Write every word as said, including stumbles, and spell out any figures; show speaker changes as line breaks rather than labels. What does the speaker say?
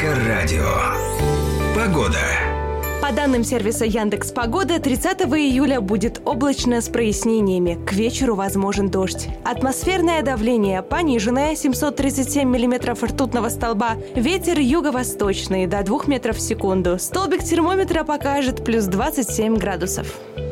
Эльдорадио. Погода.
По данным сервиса Яндекс.Погода, тридцатого июля будет облачно с прояснениями. К вечеру возможен дождь. Атмосферное давление пониженное, семьсот тридцать семь миллиметров ртутного столба. Ветер юго-восточный до двух метров в секунду. Столбик термометра покажет плюс двадцать семь градусов.